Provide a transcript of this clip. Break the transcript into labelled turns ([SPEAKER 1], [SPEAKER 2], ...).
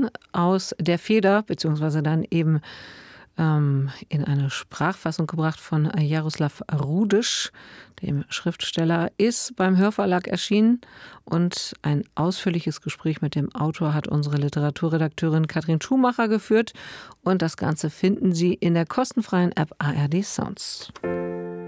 [SPEAKER 1] Geschichten aus der Feder, beziehungsweise dann eben in eine Sprachfassung gebracht von Jaroslav Rudisch, dem Schriftsteller, ist beim Hörverlag erschienen. Und ein ausführliches Gespräch mit dem Autor hat unsere Literaturredakteurin Katrin Schumacher geführt. Und das Ganze finden Sie in der kostenfreien App ARD Sounds.